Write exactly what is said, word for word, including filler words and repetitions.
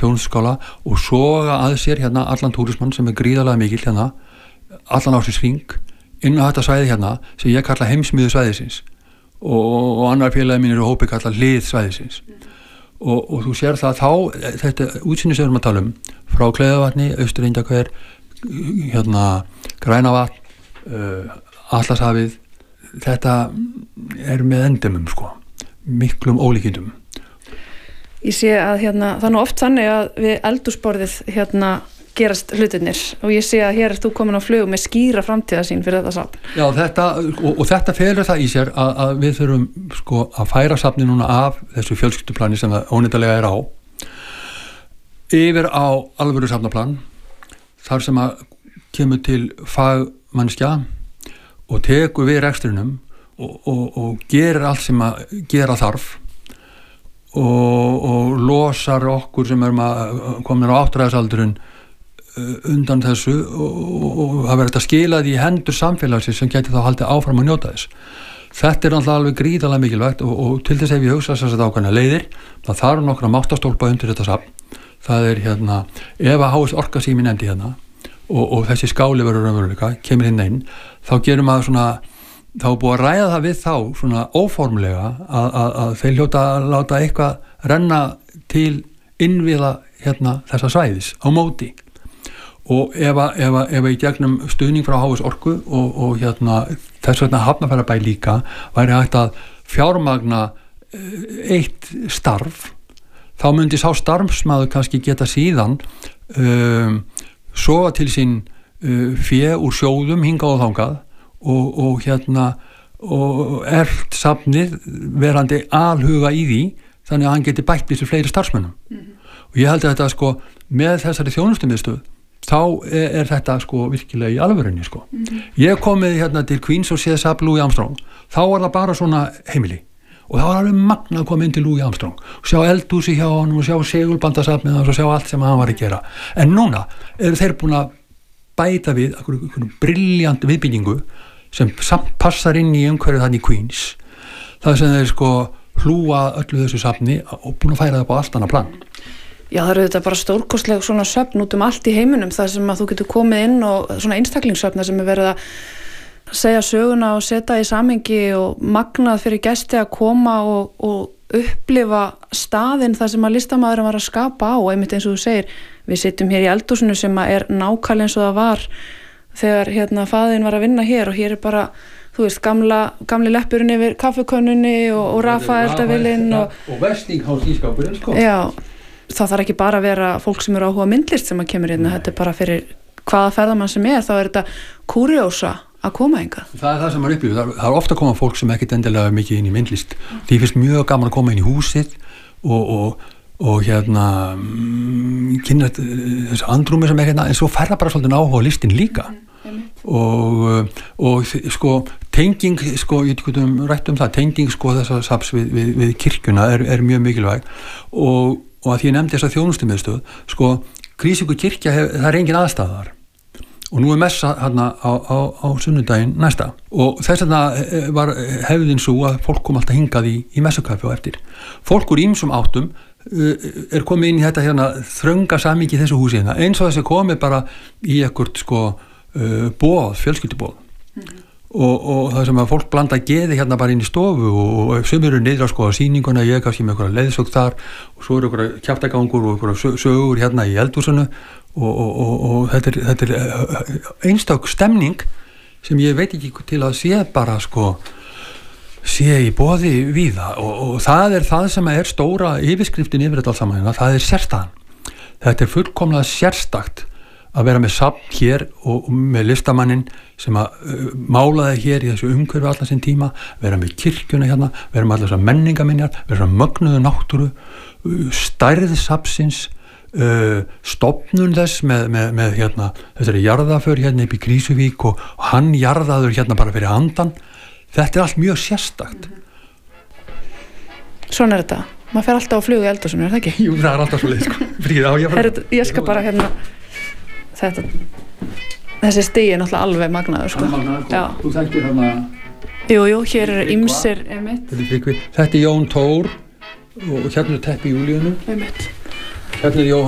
þjónustuskála og soga að sér hérna allan túrismann sem er gríðarlega mikill hérna, allan ásins hring inn á þetta svæði hérna sem ég kalla heimsmiðju svæðisins og, og annar félagi mínir og hópi kalla hlið svæðisins og, og þú sér það þá, þetta útsýni sem við erum að tala um frá Kleifarvatni, Austur-Indahver hérna Grænavatn uh, Atlantshafið, þetta er með endemum sko, miklum ólíkindum. Ég sé að hérna, það er nú oft þannig að við eldhúsborðið hérna gerast hlutirnir og ég sé að hér er þú komin á flug með skýra framtíðarsýn fyrir þetta safn. Já, þetta, og, og þetta felur það í sér að, að við þurfum sko að færa safni núna af þessu fjölskylduplani sem það óneitanlega er á yfir á alvöru safnaplan þar sem að kemur til fagmannskja og tekur við rekstrinum og, og, og gerir allt sem að gera þarf og, og losar okkur sem erum að komin á áttræðisaldurinn undan þessu og, og, og það verður þetta skilað í hendur samfélagsins sem geti þá haldið áfram að njóta þess. Þetta er náttúrulega alveg gríðarlega mikilvægt og, og til þess ef ég hugsa þess að þetta ákvæmna leiðir, það þarf nokkra máttastólpa undir þetta safn. Það er hérna, ef að H S Orka sem ég nefndi hérna og, og þessi skáli verður raunveruleika, kemur hinn einn, þá gerum maður svona þá er búið að ræða það við þá svona óformlega að, að, að þeir hljóta að láta eitthvað renna til innviða hérna þessa svæðis á móti og ef að, ef að, ef að í gegnum stuðning frá H S Orku og, og hérna þess vegna Hafnarfjarðarbæ líka væri hægt að fjármagna eitt starf þá myndi sá starfsmaður kannski geta síðan um, sofa til sín uh, fé úr sjóðum hingað og þangað Og, og hérna og ert safnið verandi alhuga í því þannig að hann geti bætt við sér fleiri starfsmönnum mm-hmm. og ég held að þetta sko með þessari þjónustumiðstöð þá er, er þetta sko virkilega í alvörunni sko mm-hmm. ég komið hérna til Queens og séð safn Louis Armstrong þá var það bara svona heimili og það var alveg magna að koma inn til Louis Armstrong og sjá eldhúsi hjá hann og sjá segulbandasafnið og sjá allt sem hann var að gera en núna eru þeir búin að bæta við einhverjum brilljant viðbyggingu sem samt passar inn í umhverfið þannig í Queens það sem þeir sko hlúa öllu þessu safni og búin að færa það på allt annað plan. Já, það eru þetta bara stórkostleg svona söfn út um allt í heiminum þar sem að þú getur komið inn og svona einstaklingssöfna sem er verið að segja söguna og setja í samhengi og magnað fyrir gesti að koma og, og upplifa staðinn þar sem að listamaðurinn var að skapa á og einmitt eins og þú segir, við sitjum hér í eldhúsinu sem að er nákvæmlega eins og það var þegar hérna faðin var að vinna hér og hér er bara, þú veist, gamla gamli leppurinn yfir kaffikönnunni og, og Rafaeldavilinn og, og Westinghouse ísskápurinn sko. Já, það þarf ekki bara að vera fólk sem eru áhuga myndlist sem að kemur hérna, þetta er bara fyrir hvaða ferðamann sem er, þá er þetta kurjósa að koma hingað. Það er það sem maður upplifir, það, það er ofta að koma fólk sem ekkert endilega mikið inn í myndlist. Því finnst mjög gaman að koma inn í húsið og, og, og hérna mm, kynna þessu andrúmi sem er hérna, en svo færða bara svolítið áhuga listin líka. Mm, og, og sko tenging, sko, ég veit um rætt um það, tenging sko þessa safns við, við, við kirkjuna er, er mjög mikilvæg og, og að því ég nefndi þessa þjónustumiðstöð, sko Krýsuvíkur kirkja, hef, það er engin aðstæðar. Og nú er messa hérna á, á, á sunnudaginn næsta og þess vegna var hefðin svo að fólk kom alltaf hingað í, í messukaffi og eftir. Fólk úr ýmsum áttum uh, er komið inn í þetta hérna þrönga samhengi í þessu húsi hérna, eins og þessi komið bara í ekkert sko uh, boð, fjölskylduboð. Mm-hmm. Og, og það sem að fólk blanda geði hérna bara inn í stofu og, og sumir eru niður að skoða sýninguna, ég gaf sér með einhverja leiðsögn þar og svo eru einhverja kjaftagangur og einhverja sögur hérna í eldhúsinu og, og, og, og þetta er, þetta er einstök stemning sem ég veit ekki til að sé bara sko sé í boði víða og, og það er það sem er stóra yfirskriftin yfir þetta alls saman, það er sérstaðan. Þetta er fullkomlega sérstakt að vera með safn hér og, og með listamannin sem að uh, málaði hér í þessu umhverfi allan sinn tíma, vera með kirkjuna hérna, vera með allar þessar menningaminjar, vera með mögnuðu náttúru, uh, stærð safnsins, uh, stofnun þess með, með, með hérna, þessari jarðaför hérna upp í Krýsuvík og, og hann jarðaður hérna bara fyrir handan. Þetta er allt mjög sérstakt. Svona er þetta. Maður fer alltaf á flug í eldhúsinu, er það ekki? Jú, það er alltaf svo leið, sko. Fríð, á, ég, Her, ég skal bara hérna þetta, þessi stigi er náttúrulega alveg magnaður sko. Magnaður, þú þekkir hérna Jú, jú, hér eru ýmsir einmitt. Þetta er Jón Tór og hérna er Teppi Júlíunu. Einmitt. Hérna er Jóhann